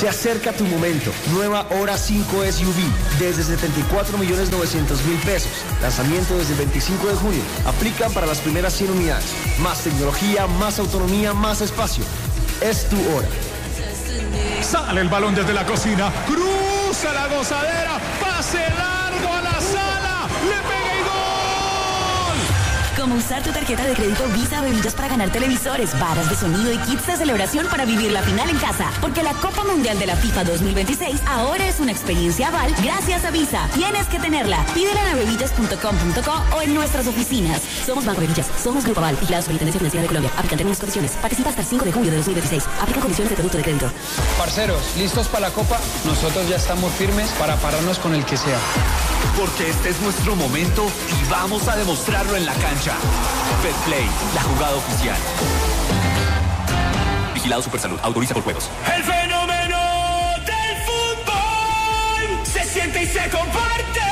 Se acerca tu momento. Nueva Hora 5 SUV desde 74.900.000 pesos. Lanzamiento desde el 25 de junio. Aplican para las primeras 100 unidades. Más tecnología, más autonomía, más espacio. Es tu hora. Sale el balón desde la cocina. Cruza la gozadera. Pase largo a la sala. Le pega y gol. Como usar tu tarjeta de crédito Visa Bebidas para ganar televisores, barras de sonido y kits de celebración para vivir la final en casa. Porque la Copa Mundial de la FIFA 2026 ahora es una experiencia Aval gracias a Visa. Tienes que tenerla. Pídela en bebillas.com.co o en nuestras oficinas. Somos Banco Bebillas. Somos Grupo Aval. Vigilado Superintendencia Financiera de Colombia. Aplican términos y condiciones. Participa hasta el 5 de julio de 2026. Aplica condiciones de producto de crédito. Parceros, ¿listos para la Copa? Nosotros ya estamos firmes para pararnos con el que sea. Porque este es nuestro momento y vamos a demostrarlo en la cancha. Betplay, la jugada oficial. Vigilado Supersalud, autoriza por juegos. El fenómeno del fútbol se siente y se comparte.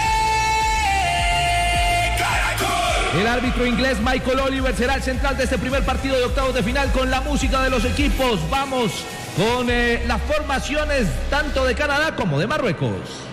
¡Caracol! El árbitro inglés Michael Oliver será el central de este primer partido de octavos de final con la música de los equipos. Vamos con las formaciones tanto de Canadá como de Marruecos.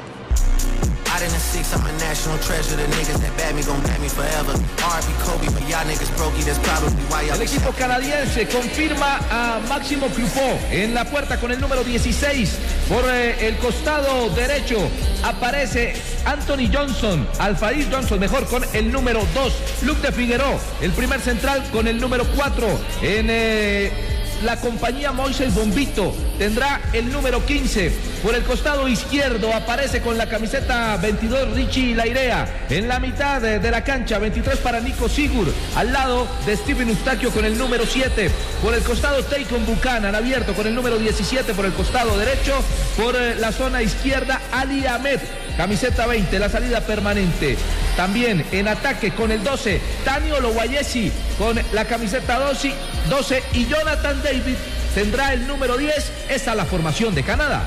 El equipo canadiense confirma a Máximo Clupot en la puerta con el número 16. Por el costado derecho aparece Anthony Johnson, Alfaís Johnson, mejor, con el número 2. Luc de Figueroa, el primer central, con el número 4. En la compañía Moisés Bombito tendrá el número 15. Por el costado izquierdo aparece con la camiseta 22 Richie Lairea. En la mitad de la cancha 23 para Nico Sigur, al lado de Steven Eustaquio con el número 7. Por el costado Taekon Buchanan abierto con el número 17 por el costado derecho. Por la zona izquierda Ali Ahmed, camiseta 20, la salida permanente. También en ataque con el 12 Tanio Lowayesi con la camiseta 12 y Jonathan David tendrá el número 10. Esa es la formación de Canadá.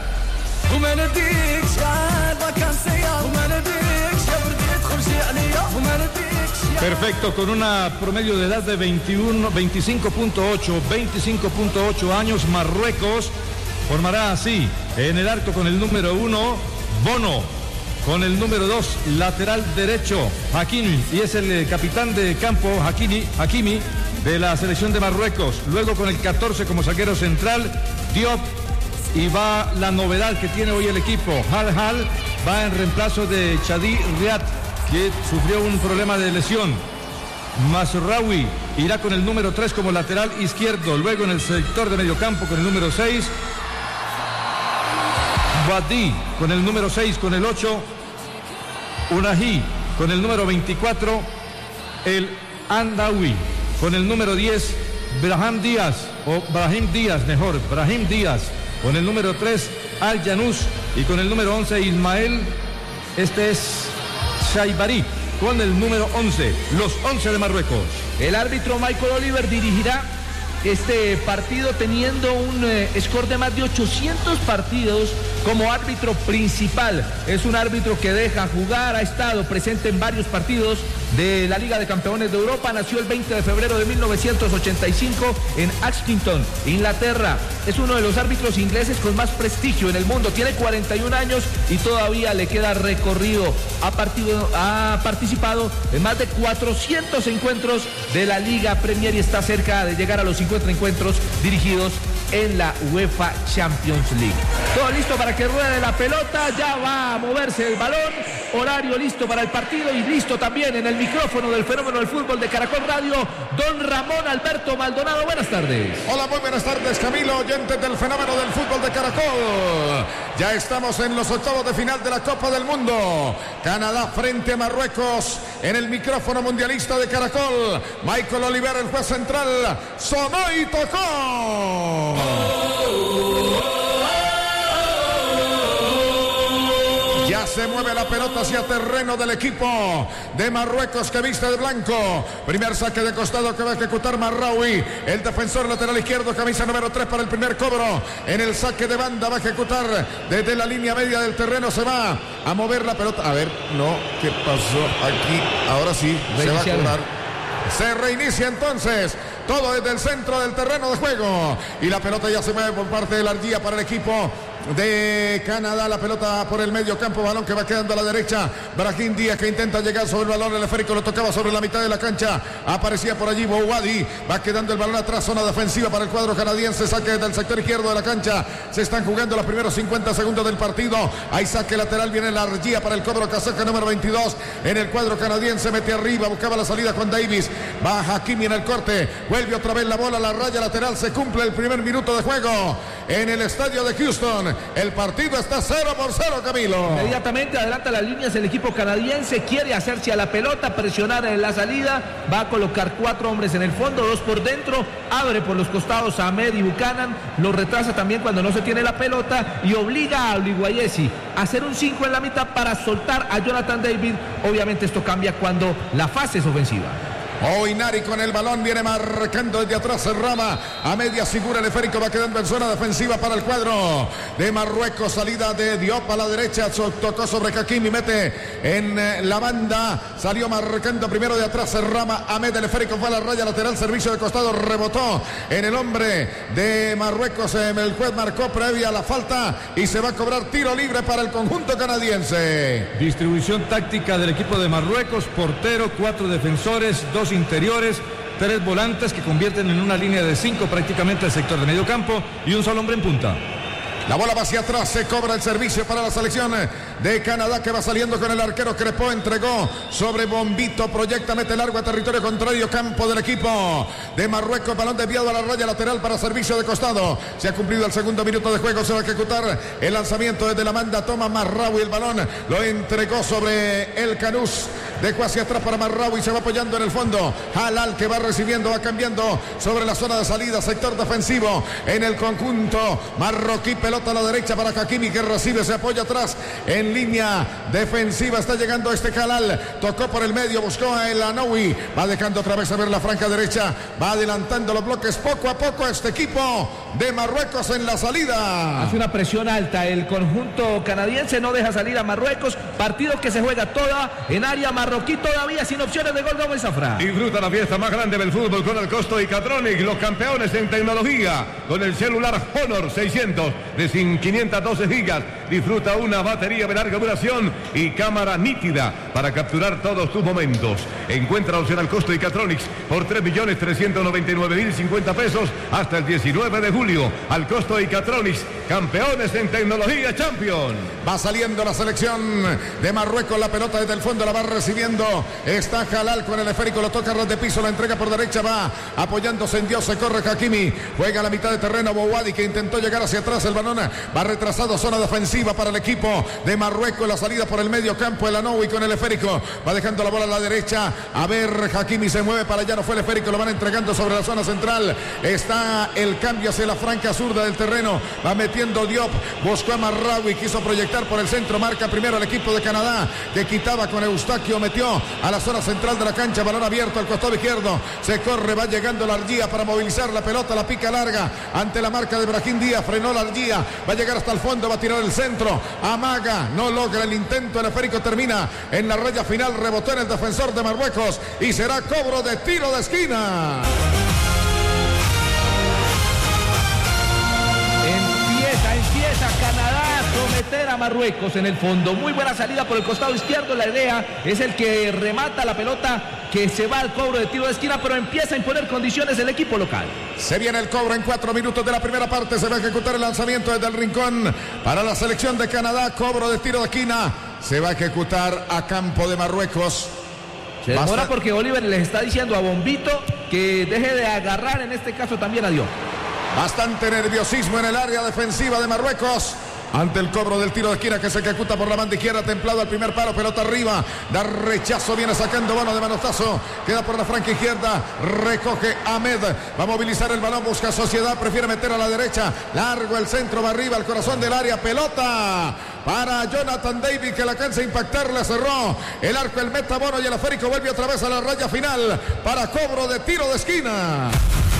Perfecto, con una promedio de edad de 25.8 años, Marruecos formará así: en el arco con el número 1, Bono; con el número 2, lateral derecho, Hakimi, y es el capitán de campo, Hakimi, de la selección de Marruecos. Luego con el 14 como zaguero central, Diop. Y va la novedad que tiene hoy el equipo. Hal va en reemplazo de Chadi Riad, que sufrió un problema de lesión. Masraoui irá con el número 3 como lateral izquierdo. Luego en el sector de mediocampo con el número 6, Wadi con el número 6, con el 8, Unahi con el número 24, el Andawi con el número 10, Brahim Díaz, con el número 3, Al Janus, y con el número 11, Ismael, Shaibari, con el número 11, los 11 de Marruecos. El árbitro Michael Oliver dirigirá este partido teniendo un score de más de 800 partidos como árbitro principal. Es un árbitro que deja jugar, ha estado presente en varios partidos de la Liga de Campeones de Europa. Nació el 20 de febrero de 1985 en Accrington, Inglaterra. Es uno de los árbitros ingleses con más prestigio en el mundo. Tiene 41 años y todavía le queda recorrido. Ha participado en más de 400 encuentros de la Liga Premier y está cerca de llegar a los 50 encuentros dirigidos en la UEFA Champions League. Todo listo para que ruede la pelota, ya va a moverse el balón, horario listo para el partido y listo también en el micrófono del fenómeno del fútbol de Caracol Radio, don Ramón Alberto Maldonado. Buenas tardes. Hola, muy buenas tardes, Camilo, oyentes del fenómeno del fútbol de Caracol. Ya estamos en los octavos de final de la Copa del Mundo. Canadá frente a Marruecos en el micrófono mundialista de Caracol. Michael Oliver, el juez central, sonó y tocó. Ya se mueve la pelota hacia terreno del equipo de Marruecos que viste de blanco. Primer saque de costado que va a ejecutar Marraoui, el defensor lateral izquierdo, camisa número 3 para el primer cobro. En el saque de banda va a ejecutar desde la línea media del terreno, se va a mover la pelota. A ver, no, ¿qué pasó aquí? Ahora sí, se va a cobrar. Se reinicia entonces todo desde el centro del terreno de juego y la pelota ya se mueve por parte de la Arguía para el equipo de Canadá. La pelota por el medio campo, balón que va quedando a la derecha. Brahim Díaz que intenta llegar sobre el balón, el esférico lo tocaba sobre la mitad de la cancha, aparecía por allí Bouhaddi, va quedando el balón atrás, zona defensiva para el cuadro canadiense, saque del sector izquierdo de la cancha. Se están jugando los primeros 50 segundos del partido. Hay saque lateral, viene la Argía para el cobro, casaca número 22 en el cuadro canadiense, mete arriba, buscaba la salida con Davis, va Hakimi en el corte, vuelve otra vez la bola a la raya lateral, se cumple el primer minuto de juego en el estadio de Houston. El partido está 0-0, Camilo. Inmediatamente adelanta las líneas el equipo canadiense, quiere hacerse a la pelota, presionar en la salida, va a colocar 4 hombres en el fondo, 2 por dentro, abre por los costados a Ahmed y Buchanan, lo retrasa también cuando no se tiene la pelota y obliga a Oliguayesi a hacer un 5 en la mitad para soltar a Jonathan David. Obviamente esto cambia cuando la fase es ofensiva. Oinari con el balón, viene marcando desde atrás Rama, a media figura el esférico, va quedando en zona defensiva para el cuadro de Marruecos, salida de Diop a la derecha, tocó sobre Hakimi, mete en la banda, salió marcando primero de atrás Rama, Ahmed, el esférico fue a la raya lateral, servicio de costado, rebotó en el hombre de Marruecos, el juez marcó previa la falta y se va a cobrar tiro libre para el conjunto canadiense. Distribución táctica del equipo de Marruecos, portero, 4 defensores, 2 interiores, 3 volantes que convierten en una línea de 5 prácticamente el sector de medio campo y un solo hombre en punta. La bola va hacia atrás, se cobra el servicio para la selección de Canadá que va saliendo con el arquero Crepó, entregó sobre Bombito, proyecta, mete largo a territorio contrario, campo del equipo de Marruecos, balón desviado a la raya lateral para servicio de costado. Se ha cumplido el segundo minuto de juego, se va a ejecutar el lanzamiento desde la banda, toma Marraoui el balón, lo entregó sobre el Canús, dejó hacia atrás para Marraoui, se va apoyando en el fondo, Halal que va recibiendo, va cambiando sobre la zona de salida, sector defensivo en el conjunto marroquí, pelota a la derecha para Hakimi que recibe, se apoya atrás en línea defensiva, está llegando Halal, tocó por el medio, buscó a El Anoui, va dejando otra vez a ver la franja derecha, va adelantando los bloques poco a poco este equipo de Marruecos en la salida. Hace una presión alta el conjunto canadiense, no deja salir a Marruecos, partido que se juega toda en área marroquí, todavía sin opciones de gol. Gómez Zafra. Disfruta la fiesta más grande del fútbol con el Costo y Catronic, los campeones en tecnología, con el celular Honor 600 de 512 gigas. Disfruta una batería de larga duración y cámara nítida para capturar todos tus momentos. Encuentra opción al Costo y Catronics por 3.399.050 pesos hasta el 19 de julio. Al Costo y Catronics, campeones en tecnología, champion. Va saliendo la selección de Marruecos, la pelota desde el fondo la va recibiendo, está Halal con el esférico, lo toca ras de piso, la entrega por derecha, va apoyándose en Dios, se corre Hakimi, juega a la mitad de terreno Bouhaddi que intentó llegar hacia atrás, el balón va retrasado, zona defensiva para el equipo de Marruecos, la salida por el medio campo, El Anoui con el esférico, va dejando la bola a la derecha, a ver, Hakimi se mueve para allá, no fue el esférico, lo van entregando sobre la zona central, está el cambio hacia la franca zurda del terreno, va metiendo Diop, buscó a Marraoui, quiso proyectar por el centro, marca primero el equipo de Canadá, que quitaba con Eustaquio, metió a la zona central de la cancha, balón abierto al costado izquierdo, se corre, va llegando la Argía para movilizar la pelota, la pica larga, ante la marca de Brahim Díaz, frenó la Argía, va a llegar hasta el fondo, va a tirar el centro, amaga, no logra el intento, el esférico termina en la raya final, rebotó en el defensor de Marruecos y será cobro de tiro de esquina. Empieza Canadá a someter a Marruecos en el fondo. Muy buena salida por el costado izquierdo. La idea es el que remata la pelota que se va al cobro de tiro de esquina, pero empieza a imponer condiciones el equipo local. Se viene el cobro en 4 minutos de la primera parte. Se va a ejecutar el lanzamiento desde el rincón para la selección de Canadá. Cobro de tiro de esquina. Se va a ejecutar a campo de Marruecos. Se demora porque Oliver les está diciendo a Bombito que deje de agarrar en este caso también a Diop. Bastante nerviosismo en el área defensiva de Marruecos ante el cobro del tiro de esquina que se ejecuta por la banda izquierda, templado al primer palo, pelota arriba, da rechazo, viene sacando Bono de manotazo, queda por la franca izquierda, recoge Ahmed, va a movilizar el balón, busca Sociedad, prefiere meter a la derecha, largo el centro, va arriba al corazón del área, pelota para Jonathan David que la alcanza a impactar, le cerró el arco, el meta Bono y el esférico vuelve otra vez a la raya final para cobro de tiro de esquina.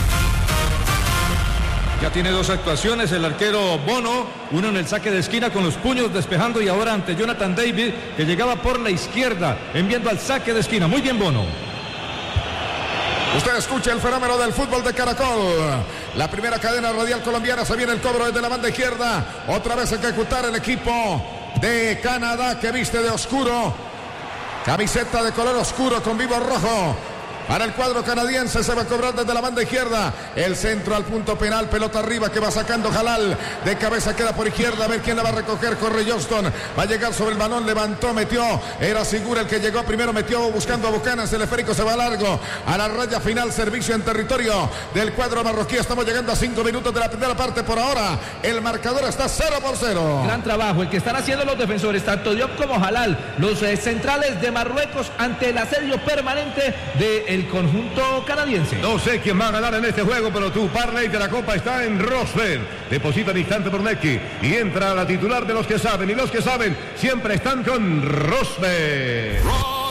Ya tiene 2 actuaciones el arquero Bono, uno en el saque de esquina con los puños despejando y ahora ante Jonathan David que llegaba por la izquierda enviando al saque de esquina. Muy bien Bono. Usted escucha el fenómeno del fútbol de Caracol. La primera cadena radial colombiana. Se viene el cobro desde la banda izquierda. Otra vez ejecutar el equipo de Canadá que viste de oscuro. Camiseta de color oscuro con vivo rojo. Para el cuadro canadiense se va a cobrar desde la banda izquierda. El centro al punto penal. Pelota arriba que va sacando Jalal. De cabeza queda por izquierda. A ver quién la va a recoger. Corre Johnston. Va a llegar sobre el balón. Levantó, metió. Era Segura el que llegó primero. Metió buscando a Bucanas. El esférico se va largo. A la raya final. Servicio en territorio del cuadro marroquí. Estamos llegando a 5 minutos de la primera parte. Por ahora el marcador está 0-0. Gran trabajo el que están haciendo los defensores. Tanto Diop como Jalal. Los centrales de Marruecos ante el asedio permanente del conjunto canadiense. No sé quién va a ganar en este juego, pero tu parlay de la Copa está en Rosberg. Deposita al instante por Neki y entra la titular de los que saben. Y los que saben siempre están con Rosberg.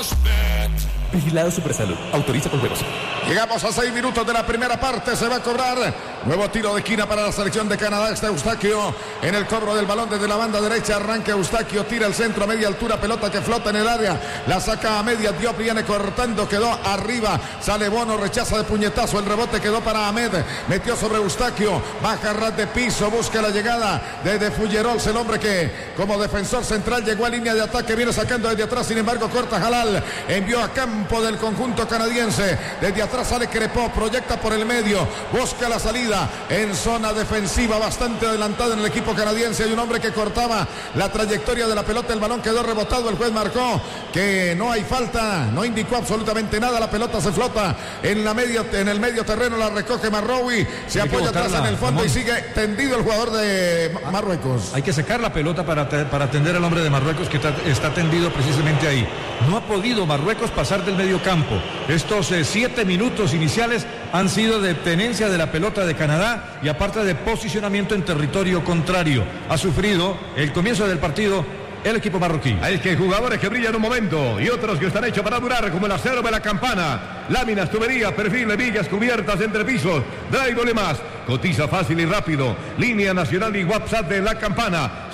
Vigilado Supersalud. Autoriza con juegos. Llegamos a 6 minutos de la primera parte. Se va a cobrar nuevo tiro de esquina para la selección de Canadá. Está Eustaquio en el cobro del balón desde la banda derecha. Arranca Eustaquio, tira el centro a media altura. Pelota que flota en el área. La saca a media. Diop viene cortando. Quedó arriba. Sale Bono. Rechaza de puñetazo. El rebote quedó para Ahmed. Metió sobre Eustaquio. Baja ras de piso. Busca la llegada de Fullerols. El hombre que como defensor central llegó a línea de ataque. Viene sacando desde atrás. Sin embargo corta Jalal. Envió a campo del conjunto canadiense. Desde atrás sale Crepó, proyecta por el medio, busca la salida en zona defensiva, bastante adelantada en el equipo canadiense. Hay un hombre que cortaba la trayectoria de la pelota, el balón quedó rebotado, el juez marcó que no hay falta, no indicó absolutamente nada, la pelota se flota en el medio terreno, la recoge Marroui, se apoya atrás en el fondo y sigue tendido el jugador de Marruecos. Hay que sacar la pelota para atender al hombre de Marruecos que está tendido precisamente ahí. No ha podido Marruecos pasar del medio campo. Estos 7 minutos iniciales han sido de tenencia de la pelota de Canadá y aparte de posicionamiento en territorio contrario. Ha sufrido el comienzo del partido el equipo marroquí. Hay que jugadores que brillan un momento y otros que están hechos para durar, como el acero de la campana, láminas, tuberías, perfiles, vigas, cubiertas, entrepisos, drive más. Cotiza fácil y rápido. Línea nacional y WhatsApp de la campana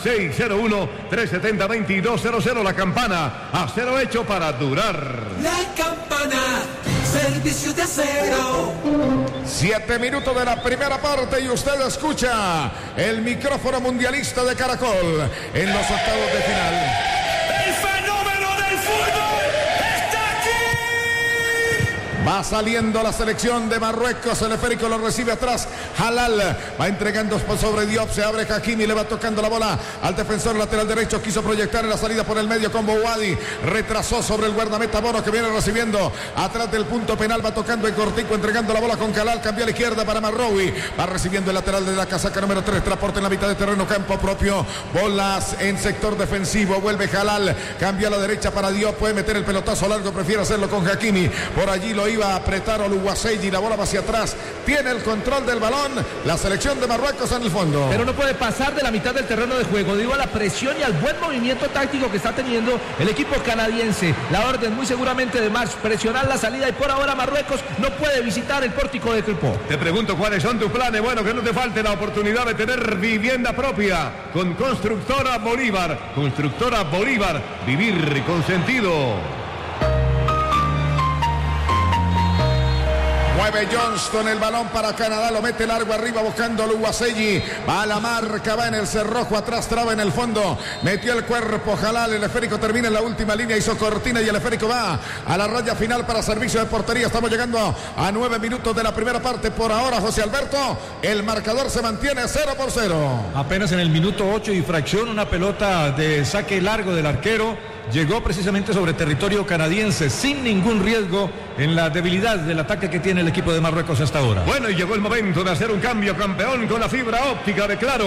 601-370-2200. La campana, acero hecho para durar. La campana, servicio de acero. 7 minutos de la primera parte y usted escucha el micrófono mundialista de Caracol en los octavos de final. El fenómeno del fútbol está aquí. Va saliendo la selección de Marruecos. El esférico lo recibe atrás. Jalal va entregando sobre Diop. Se abre Hakimi. Le va tocando la bola al defensor lateral derecho. Quiso proyectar en la salida por el medio con Bouhaddi. Retrasó sobre el guardameta Bono que viene recibiendo atrás del punto penal. Va tocando en cortico. Entregando la bola con Jalal. Cambió a la izquierda para Marroui. Va recibiendo el lateral de la casaca número 3. Transporte en la mitad de terreno. Campo propio. Bolas en sector defensivo. Vuelve Jalal. Cambia a la derecha para Diop. Puede meter el pelotazo largo. Prefiere hacerlo con Hakimi. Por allí lo iba a apretar Oluwaseyi, la bola va hacia atrás, tiene el control del balón, la selección de Marruecos en el fondo. Pero no puede pasar de la mitad del terreno de juego, debido a la presión y al buen movimiento táctico que está teniendo el equipo canadiense. La orden muy seguramente de March, presionar la salida y por ahora Marruecos no puede visitar el pórtico de Crepó. Te pregunto cuáles son tus planes. Bueno, que no te falte la oportunidad de tener vivienda propia con Constructora Bolívar. Constructora Bolívar, vivir con sentido. Mueve Johnston el balón para Canadá, lo mete largo arriba buscando a Oluwaseyi. Va a la marca, va en el cerrojo, atrás traba en el fondo. Metió el cuerpo Jalal, el esférico termina en la última línea, hizo cortina y el esférico va a la raya final para servicio de portería. Estamos llegando a 9 minutos de la primera parte. Por ahora, José Alberto, el marcador se mantiene 0-0. Apenas en el minuto 8 y fracción, una pelota de saque largo del arquero. Llegó precisamente sobre territorio canadiense sin ningún riesgo en la debilidad del ataque que tiene el equipo de Marruecos hasta ahora. Bueno, y llegó el momento de hacer un cambio, campeón, con la fibra óptica de Claro.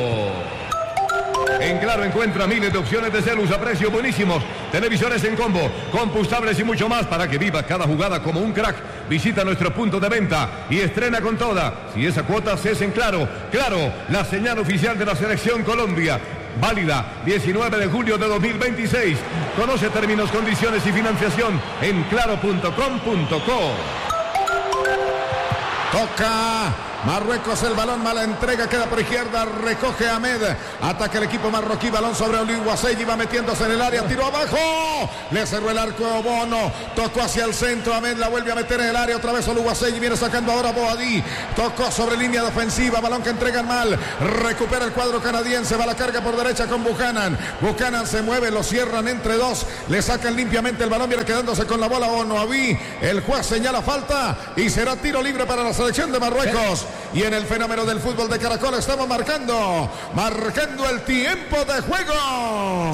En Claro encuentra miles de opciones de celus a precios buenísimos, televisores en combo, compostables y mucho más para que vivas cada jugada como un crack. Visita nuestro punto de venta y estrena con toda. Si esa cuota es en Claro. Claro, la señal oficial de la Selección Colombia. Válida 19 de julio de 2026. Conoce términos, condiciones y financiación en claro.com.co. Toca Marruecos el balón, mala entrega, queda por izquierda, recoge Ahmed, ataca el equipo marroquí, balón sobre Oluwaseyi, va metiéndose en el área, tiro abajo, le cerró el arco Bono, tocó hacia el centro, Ahmed la vuelve a meter en el área, otra vez Oluwaseyi, viene sacando ahora Boadí, tocó sobre línea defensiva, balón que entregan mal, recupera el cuadro canadiense, va la carga por derecha con Buchanan, Buchanan se mueve, lo cierran entre dos, le sacan limpiamente el balón, viene quedándose con la bola Bonoaví, el juez señala falta y será tiro libre para la selección de Marruecos. Y en el fenómeno del fútbol de Caracol estamos marcando el tiempo de juego.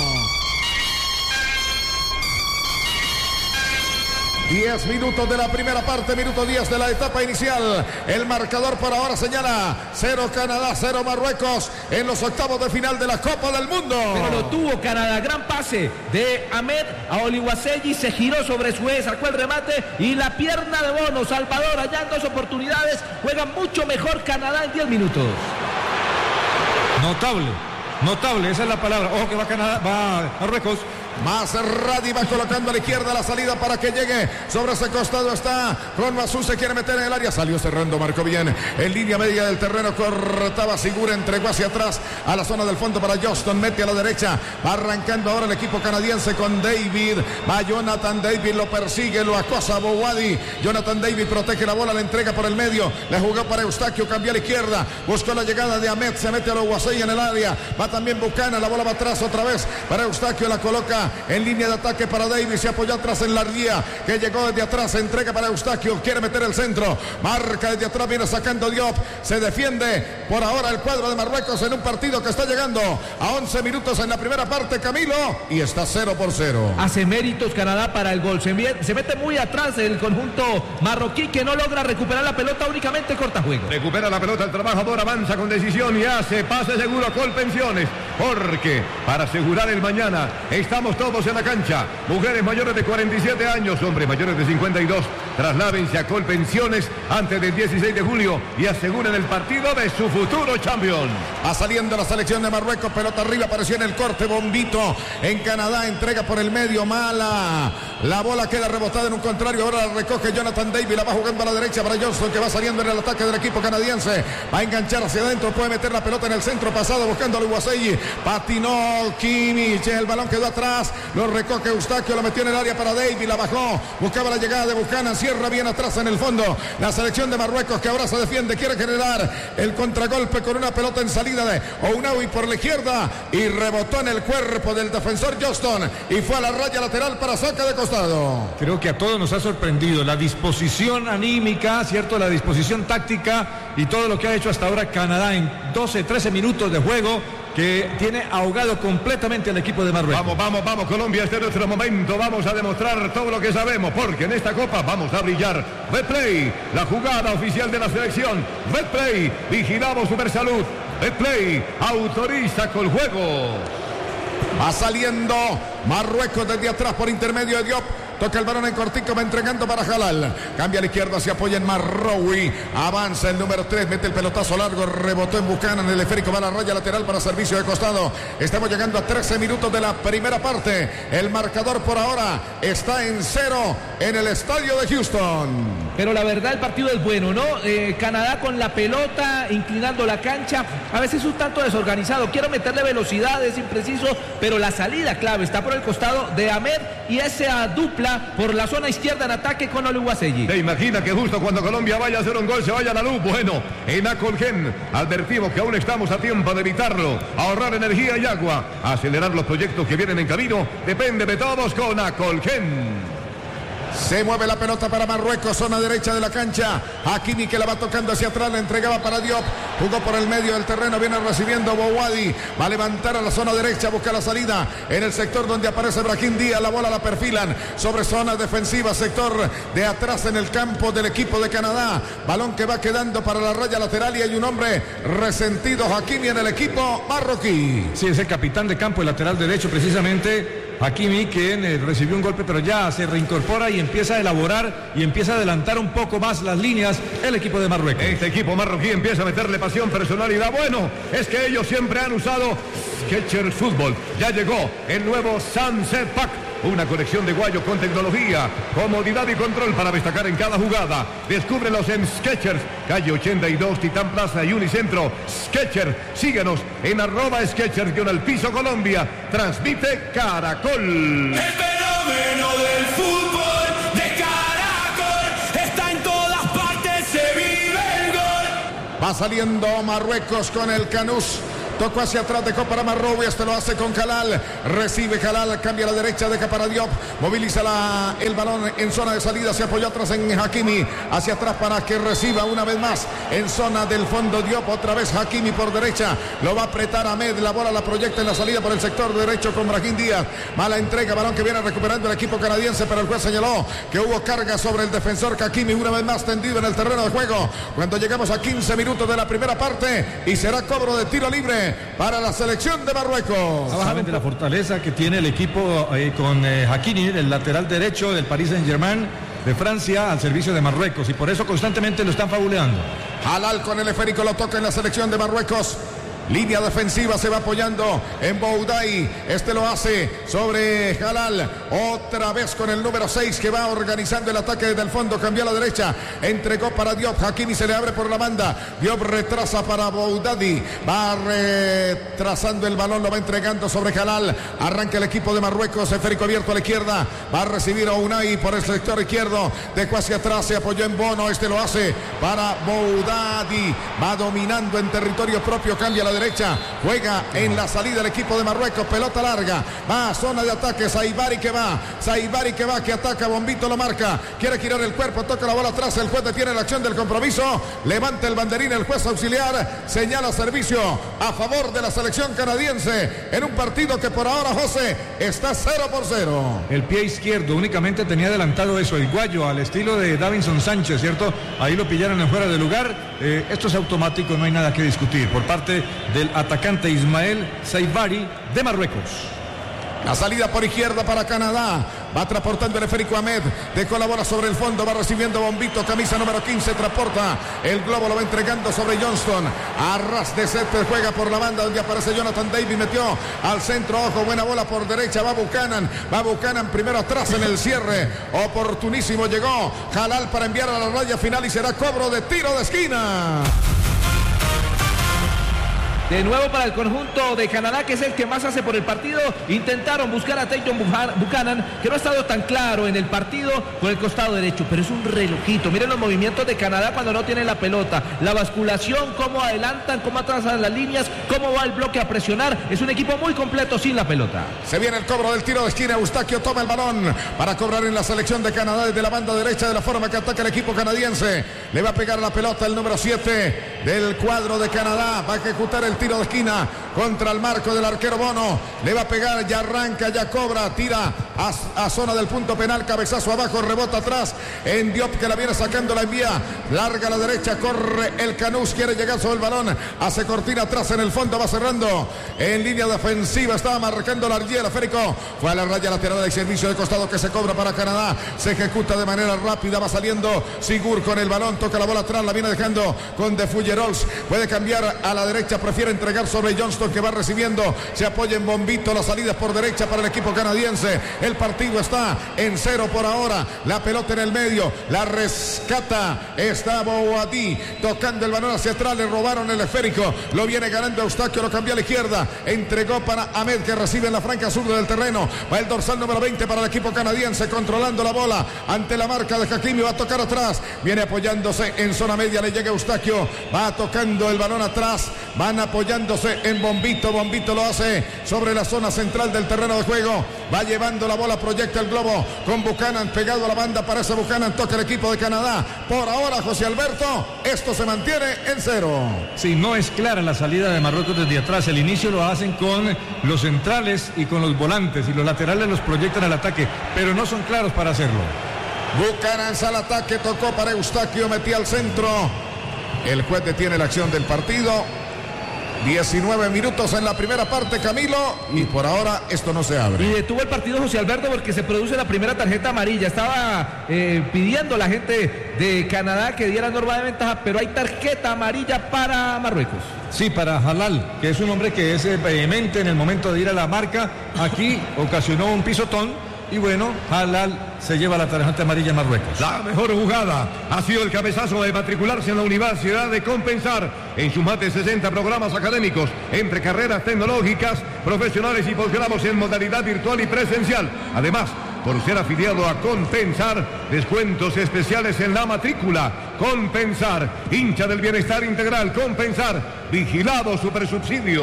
10 minutos de la primera parte, minuto 10 de la etapa inicial. El marcador por ahora señala 0 Canadá, 0 Marruecos en los octavos de final de la Copa del Mundo. Pero lo tuvo Canadá, gran pase de Ahmed a Oluwaseyi, se giró sobre su eje, sacó el remate y la pierna de Bono, Salvador, allá en 2 oportunidades, juega mucho mejor Canadá en 10 minutos. Notable, esa es la palabra. Ojo que va Canadá, va Marruecos. Más Radi va colocando a la izquierda la salida para que llegue sobre ese costado. Está Ron Mazú, se quiere meter en el área, salió cerrando, marcó bien en línea media del terreno, cortaba Sigura, entregó hacia atrás a la zona del fondo para Johnston, mete a la derecha, va arrancando ahora el equipo canadiense con David, va Jonathan David, lo persigue, lo acosa Bouhaddi, Jonathan David protege la bola, la entrega por el medio, le jugó para Eustaquio, cambió a la izquierda, buscó la llegada de Ahmed, se mete a Oluwaseyi en el área, va también Buchanan, la bola va atrás otra vez para Eustaquio, la coloca en línea de ataque para Davis, se apoyó atrás en la ría, que llegó desde atrás, se entrega para Eustaquio, quiere meter el centro, marca desde atrás, viene sacando Diop, se defiende por ahora el cuadro de Marruecos en un partido que está llegando a 11 minutos en la primera parte, Camilo, y está 0-0. Hace méritos Canadá para el gol, se mete muy atrás el conjunto marroquí que no logra recuperar la pelota, únicamente corta juego. Recupera la pelota el trabajador, avanza con decisión y hace pase seguro a Colpensiones, porque para asegurar el mañana estamos todos en la cancha, mujeres mayores de 47 años, hombres mayores de 52, trasládense a Colpensiones antes del 16 de julio y aseguren el partido de su futuro campeón. Va saliendo la selección de Marruecos, pelota arriba, apareció en el corte, Bombito en Canadá, entrega por el medio, mala, la bola queda rebotada en un contrario, ahora la recoge Jonathan Davis, la va jugando a la derecha para Johnston, que va saliendo en el ataque del equipo canadiense, va a enganchar hacia adentro, puede meter la pelota en el centro pasado, buscando a Oluwaseyi, patinó Kimmich, el balón quedó atrás, lo recoge Eustaquio, lo metió en el área para Davis, la bajó, buscaba la llegada de Buchanan, cierra bien atrás en el fondo, la selección de Marruecos que ahora se defiende, quiere generar el contragolpe con una pelota en salida de Ounaoui por la izquierda y rebotó en el cuerpo del defensor Johnston y fue a la raya lateral para saque de costado. Creo que a todos nos ha sorprendido la disposición anímica, ¿cierto? La disposición táctica y todo lo que ha hecho hasta ahora Canadá en 12, 13 minutos de juego, que tiene ahogado completamente al equipo de Marruecos. Vamos, Colombia, este es nuestro momento, vamos a demostrar todo lo que sabemos, porque en esta Copa vamos a brillar. Betplay, la jugada oficial de la selección. Betplay, vigilamos Supersalud. Betplay, autoriza con juego. Va saliendo Marruecos desde atrás por intermedio de Diop. Toca el balón en cortico, va entregando para Jalal. Cambia a la izquierda, se apoya en Marroui. Avanza el número 3, mete el pelotazo largo, rebotó en Buchanan. El esférico va a la raya lateral para servicio de costado. Estamos llegando a 13 minutos de la primera parte. El marcador por ahora está en 0 en el estadio de Houston. Pero la verdad el partido es bueno, ¿no? Canadá con la pelota, inclinando la cancha. A veces un tanto desorganizado. Quiero meterle velocidad, es impreciso, pero la salida clave está por el costado de Ahmed y esa dupla por la zona izquierda en ataque con Oluwaseyi. ¿Te imagina que justo cuando Colombia vaya a hacer un gol se vaya a la luz? Bueno, en Acolgen advertimos que aún estamos a tiempo de evitarlo, ahorrar energía y agua, acelerar los proyectos que vienen en camino, depende de todos con Acolgen. Se mueve la pelota para Marruecos, zona derecha de la cancha. Hakimi que la va tocando hacia atrás, la entregaba para Diop. Jugó por el medio del terreno, viene recibiendo Bouhaddi. Va a levantar a la zona derecha, busca la salida en el sector donde aparece Brahim Díaz. La bola la perfilan sobre zona defensiva, sector de atrás en el campo del equipo de Canadá. Balón que va quedando para la raya lateral y hay un hombre resentido, Hakimi, en el equipo marroquí. Sí, es el capitán de campo, el lateral derecho precisamente. Hakimi, quien recibió un golpe, pero ya se reincorpora y empieza a elaborar y empieza a adelantar un poco más las líneas el equipo de Marruecos. Este equipo marroquí empieza a meterle pasión, personalidad. Bueno, es que ellos siempre han usado Skechers Fútbol. Ya llegó el nuevo Sunset Pack Una colección de Guayo con tecnología, comodidad y control para destacar en cada jugada. Descúbrelos en Skechers, calle 82, Titán Plaza y Unicentro. Skechers, síguenos en @Skechers-Piso Colombia. Transmite Caracol. El fenómeno del fútbol de Caracol está en todas partes, se vive el gol. Va saliendo Marruecos con el Canús. Tocó hacia atrás, dejó para Marroui, este lo hace con Jalal, recibe Jalal, cambia a la derecha, deja para Diop, moviliza el balón en zona de salida, se apoyó atrás en Hakimi, hacia atrás para que reciba una vez más en zona del fondo Diop, otra vez Hakimi por derecha, lo va a apretar Ahmed, la bola la proyecta en la salida por el sector derecho con Brahim Díaz, mala entrega, balón que viene recuperando el equipo canadiense, pero el juez señaló que hubo carga sobre el defensor Hakimi, una vez más tendido en el terreno de juego, cuando llegamos a 15 minutos de la primera parte y será cobro de tiro libre para la selección de Marruecos. Justamente la fortaleza que tiene el equipo con Hakimi, el lateral derecho del Paris Saint-Germain de Francia al servicio de Marruecos y por eso constantemente lo están fabuleando. Jalal con el esférico lo toca en la selección de Marruecos. Línea defensiva, se va apoyando en Boudai. Este lo hace sobre Jalal. Otra vez con el número 6 que va organizando el ataque desde el fondo. Cambió a la derecha. Entregó para Diop. Hakimi se le abre por la banda. Diop retrasa para Boudadi. Va retrasando el balón. Lo va entregando sobre Jalal. Arranca el equipo de Marruecos. Esférico abierto a la izquierda. Va a recibir a Unai por el sector izquierdo. Dejó hacia atrás. Se apoyó en Bono. Este lo hace para Boudadi. Va dominando en territorio propio. Cambia la derecha, juega en la salida el equipo de Marruecos, pelota larga, va a zona de ataque, Saibari que va, que ataca, Bombito lo marca, quiere girar el cuerpo, toca la bola atrás, el juez detiene la acción del compromiso, levanta el banderín el juez auxiliar, señala servicio a favor de la selección canadiense en un partido que por ahora, José, está 0-0. El pie izquierdo únicamente tenía adelantado eso, el Guayo al estilo de Davinson Sánchez, ¿cierto? Ahí lo pillaron en fuera de lugar, esto es automático, no hay nada que discutir por parte del atacante Ismael Saibari de Marruecos. La salida por izquierda para Canadá. Va transportando el esférico Ahmed. Dejó la bola sobre el fondo. Va recibiendo Bombito. Camisa número 15. Transporta. El globo lo va entregando sobre Johnston. A ras de césped. Juega por la banda donde aparece Jonathan David. Metió al centro. Ojo. Buena bola por derecha. Va Buchanan primero atrás en el cierre. Oportunísimo llegó Jalal para enviar a la raya final y será cobro de tiro de esquina. De nuevo para el conjunto de Canadá, que es el que más hace por el partido. Intentaron buscar a Tajon Buchanan, que no ha estado tan claro en el partido por el costado derecho, pero es un relojito. Miren los movimientos de Canadá cuando no tienen la pelota. La basculación, cómo adelantan, cómo atrasan las líneas, cómo va el bloque a presionar. Es un equipo muy completo sin la pelota. Se viene el cobro del tiro de esquina. Eustaquio toma el balón para cobrar en la selección de Canadá desde la banda derecha, de la forma que ataca el equipo canadiense. Le va a pegar la pelota el número 7 del cuadro de Canadá. Va a ejecutar el tiro de esquina contra el marco del arquero Bono. Le va a pegar, ya arranca, ya cobra, tira a zona del punto penal, cabezazo abajo, rebota atrás en Diop, que la viene sacando, la envía larga a la derecha, corre el Canús, quiere llegar sobre el balón, hace cortina atrás en el fondo, va cerrando en línea defensiva, estaba marcando la arquero, el esférico fue a la raya lateral del servicio de costado que se cobra para Canadá, se ejecuta de manera rápida, va saliendo Sigur con el balón, toca la bola atrás, la viene dejando con De Fullerols, puede cambiar a la derecha, prefiere entregar sobre Johnston, que va recibiendo, se apoya en Bombito, la salida es por derecha para el equipo canadiense, el partido está en 0 por ahora, la pelota en el medio, la rescata, está Boadí, tocando el balón hacia atrás, le robaron el esférico, lo viene ganando Eustaquio, lo cambió a la izquierda, entregó para Ahmed, que recibe en la franca sur del terreno, va el dorsal número 20 para el equipo canadiense, controlando la bola, ante la marca de Hakimi, va a tocar atrás, viene apoyándose en zona media, le llega Eustaquio, va tocando el balón atrás, van apoyándose en Bombito, Bombito lo hace sobre la zona central del terreno de juego, va llevando la bola, proyecta el globo con Buchanan, pegado a la banda, aparece Buchanan, toca el equipo de Canadá, por ahora José Alberto, esto se mantiene en 0. Sí, no es clara la salida de Marruecos desde atrás, el inicio lo hacen con los centrales y con los volantes, y los laterales los proyectan al ataque, pero no son claros para hacerlo. Buchanan al ataque, tocó para Eustaquio, metía al centro, el juez detiene la acción del partido. 19 minutos en la primera parte, Camilo, y por ahora esto no se abre. Y detuvo el partido José Alberto porque se produce la primera tarjeta amarilla. Estaba pidiendo la gente de Canadá que diera norma de ventaja, pero hay tarjeta amarilla para Marruecos. Sí, para Jalal, que es un hombre que es vehemente en el momento de ir a la marca. Aquí ocasionó un pisotón y bueno, Halal se lleva la tarjeta amarilla en Marruecos. La mejor jugada ha sido el cabezazo de matricularse en la Universidad de Compensar en sus más de 60 programas académicos entre carreras tecnológicas, profesionales y posgrados en modalidad virtual y presencial. Además, por ser afiliado a Compensar, descuentos especiales en la matrícula. Compensar, hincha del bienestar integral. Compensar, vigilado supersubsidio.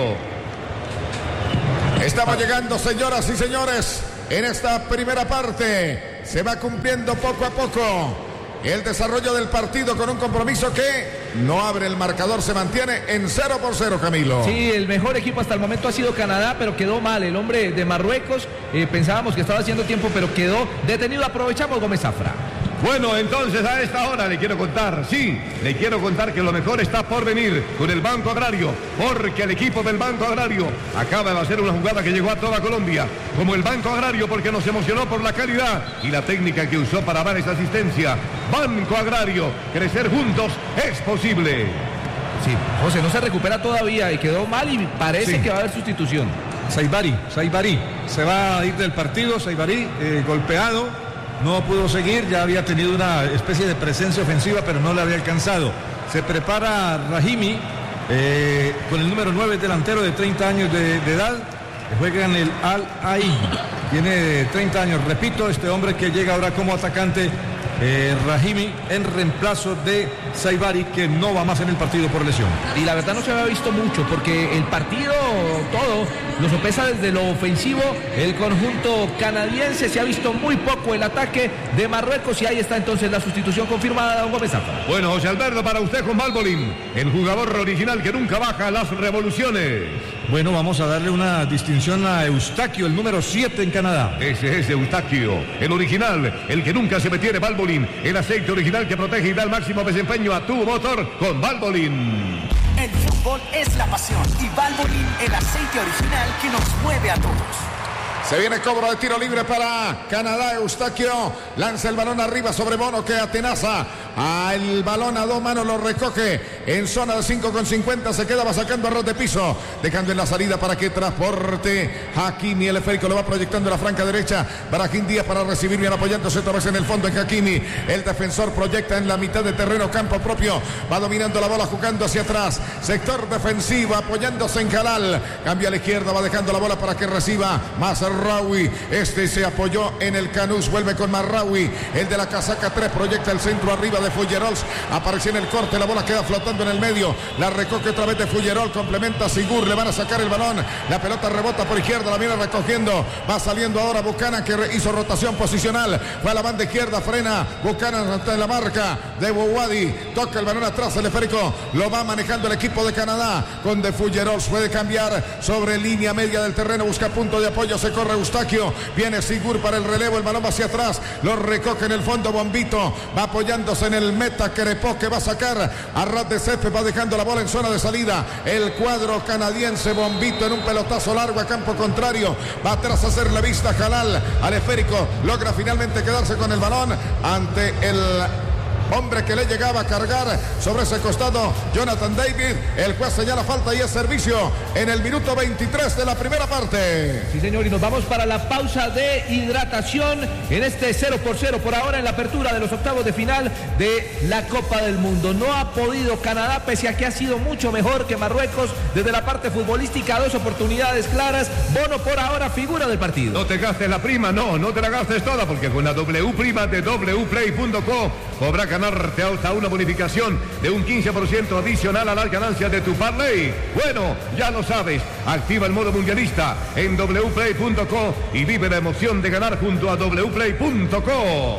Estamos llegando, señoras y señores, en esta primera parte. Se va cumpliendo poco a poco el desarrollo del partido con un compromiso que no abre el marcador, se mantiene en 0-0, Camilo. Sí, el mejor equipo hasta el momento ha sido Canadá, pero quedó mal el hombre de Marruecos. Pensábamos que estaba haciendo tiempo, pero quedó detenido. Aprovechamos, Gómez Zafra. Bueno, entonces a esta hora le quiero contar que lo mejor está por venir con el Banco Agrario, porque el equipo del Banco Agrario acaba de hacer una jugada que llegó a toda Colombia, como el Banco Agrario, porque nos emocionó por la calidad y la técnica que usó para dar esa asistencia. Banco Agrario, crecer juntos es posible. Sí, José, no se recupera todavía y quedó mal y parece que va a haber sustitución. Saibari se va a ir del partido. Saibari golpeado. No pudo seguir, ya había tenido una especie de presencia ofensiva, pero no le había alcanzado. Se prepara Rahimi, con el número 9, delantero de 30 años de edad, que juega en el Al-Ain. Tiene 30 años, repito, este hombre que llega ahora como atacante, Rahimi, en reemplazo de Saibari, que no va más en el partido por lesión. Y la verdad no se había visto mucho, porque el partido todo lo sopesa desde lo ofensivo el conjunto canadiense. Se ha visto muy poco el ataque de Marruecos y ahí está entonces la sustitución confirmada de Don Gómez Zafra. Bueno, José Alberto, para usted con Valvoline, el jugador original que nunca baja las revoluciones. Bueno, vamos a darle una distinción a Eustaquio, el número 7 en Canadá. Ese es Eustaquio, el original, el que nunca se metiere. Valvoline, el aceite original que protege y da el máximo desempeño a tu motor con Valvoline. El fútbol es la pasión y Valvoline, el aceite original que nos mueve a todos. Se viene cobro de tiro libre para Canadá. Eustaquio lanza el balón arriba sobre Bono, que atenaza el balón a dos manos, lo recoge en zona de 5,50, se queda, va sacando a ras de piso, dejando en la salida para que transporte Hakimi. El esférico lo va proyectando a la franca derecha. Brahim Díaz para recibir, bien apoyándose otra vez en el fondo en Hakimi. El defensor proyecta en la mitad de terreno, campo propio, va dominando la bola, jugando hacia atrás, sector defensivo, apoyándose en Halal, cambia a la izquierda, va dejando la bola para que reciba Mazraoui. Este se apoyó en el Canús, vuelve con Mazraoui, el de la casaca 3, proyecta el centro arriba de Fullerols, apareció en el corte, la bola queda flotando en el medio, la recoge otra vez de Fullerol, complementa Sigur, le van a sacar el balón, la pelota rebota por izquierda, la viene recogiendo, va saliendo ahora Buchanan, que hizo rotación posicional, fue a la banda izquierda, frena Buchanan en la marca de Bouwadi, toca el balón atrás, el esférico lo va manejando el equipo de Canadá, con de Fullerols, puede cambiar sobre línea media del terreno, busca punto de apoyo, se corre Eustaquio, viene Sigur para el relevo, el balón va hacia atrás, lo recoge en el fondo Bombito, va apoyándose en el meta Crepó, que va a sacar a ras de césped, va dejando la bola en zona de salida, el cuadro canadiense. Bombito en un pelotazo largo a campo contrario, va atrás a hacer la vista Halal al esférico, logra finalmente quedarse con el balón ante el hombre que le llegaba a cargar sobre ese costado, Jonathan David. El juez señala falta y es servicio en el minuto 23 de la primera parte. Sí, señor, y nos vamos para la pausa de hidratación en este 0-0 por ahora en la apertura de los octavos de final de la Copa del Mundo. No ha podido Canadá, pese a que ha sido mucho mejor que Marruecos desde la parte futbolística, 2 oportunidades claras. Bono por ahora figura del partido. No te gastes la prima, no te la gastes toda, porque con la W prima de wplay.co podrá ganarte hasta una bonificación de un 15% adicional a las ganancias de tu parlay. Bueno, ya lo sabes, activa el modo mundialista en wplay.co y vive la emoción de ganar junto a wplay.co.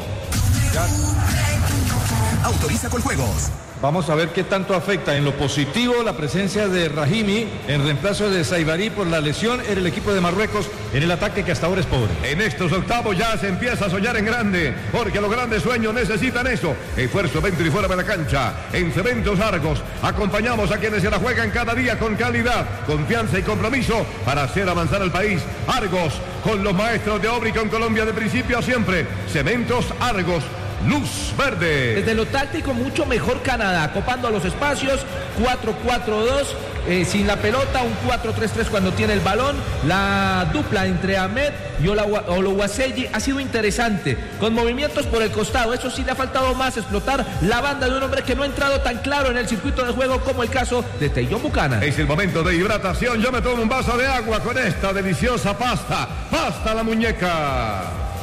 Autoriza con juegos. Vamos a ver qué tanto afecta en lo positivo la presencia de Rahimi en reemplazo de Saibari por la lesión en el equipo de Marruecos en el ataque que hasta ahora es pobre. En estos octavos ya se empieza a soñar en grande, porque los grandes sueños necesitan eso: esfuerzo dentro y fuera de la cancha. En Cementos Argos acompañamos a quienes se la juegan cada día con calidad, confianza y compromiso para hacer avanzar al país. Argos, con los maestros de obra y con Colombia de principio a siempre. Cementos Argos, luz verde. Desde lo táctico, mucho mejor Canadá, copando los espacios, 4-4-2, sin la pelota, un 4-3-3 cuando tiene el balón. La dupla entre Ahmed y Oluwaseyi ha sido interesante, con movimientos por el costado. Eso sí, le ha faltado más explotar la banda de un hombre que no ha entrado tan claro en el circuito de juego como el caso de Tajon Buchanan. Es el momento de hidratación. Yo me tomo un vaso de agua con esta deliciosa pasta. Pasta la muñeca.